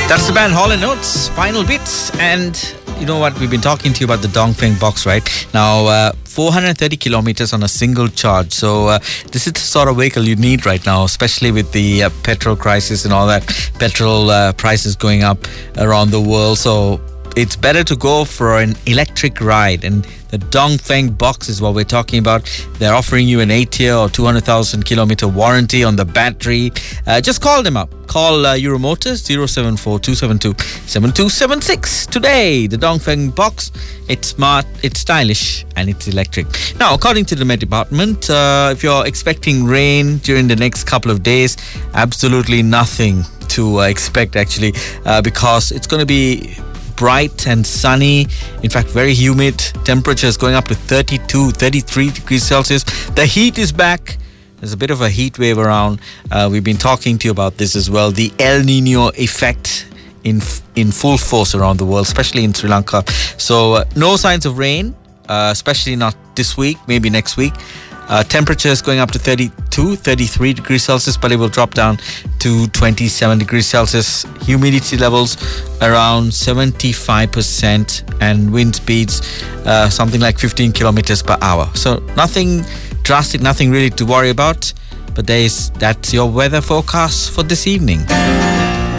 That's the band Hall & Oates, Final Bits. And you know what? We've been talking to you about the Dongfeng box, right? Now, 430 kilometers on a single charge. So this is the sort of vehicle you need right now, especially with the petrol crisis and all that. Petrol prices going up around the world. So it's better to go for an electric ride. And the Dongfeng box is what we're talking about. They're offering you an 8-year or 200,000 kilometer warranty on the battery. Just call them up. Call Euromotors 074-272-7276 today. The Dongfeng box. It's smart, it's stylish, and it's electric. Now, according to the Met Department, if you're expecting rain during the next couple of days, absolutely nothing to expect actually, because it's going to be bright and sunny. In fact, very humid. Temperatures going up to 32, 33 degrees Celsius. The heat is back. There's a bit of a heat wave around. We've been talking to you about this as well. The El Nino effect in full force around the world, especially in Sri Lanka. So no signs of rain, especially not this week, maybe next week. Temperatures going up to 32, 33 degrees Celsius, but it will drop down to 27 degrees Celsius. Humidity levels around 75% and wind speeds something like 15 kilometers per hour. So nothing drastic, nothing really to worry about. But that's your weather forecast for this evening.